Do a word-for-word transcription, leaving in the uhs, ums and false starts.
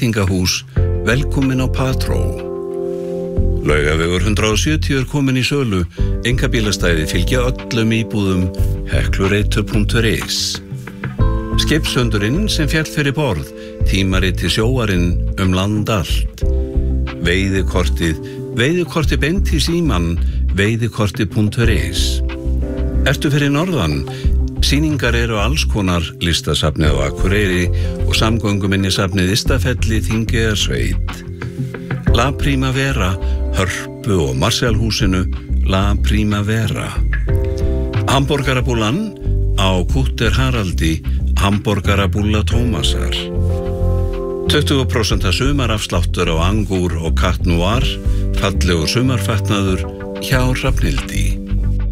veitingahús, velkomin á Patró. Laugavegur hundrað og sjötíu er komin í sölu, einkabílastæði fylgja öllum íbúðum, heklureitur punktur is. Skipshundurinn sem féll fyrir borð, tímariti sjóarinn um land allt. Veiðikortið, veiðikortið beint í síman, veiðikortið punktur is. Ertu fyrir norðan? Sýningar eru alls konar, listasafnið á Akureyri og samgönguminjasafnið Istafelli, Þingeyjarsveit. La Primavera, Hörpu og Marshallhúsinu, La Primavera. Hamborgarabúlan á Kútter Haraldi, Hamborgarabúlla Tómasar. tuttugu prósent sumarafsláttur á Angúr og Cat Noir, fallegur sumarfatnaður hjá Hrafnhildi.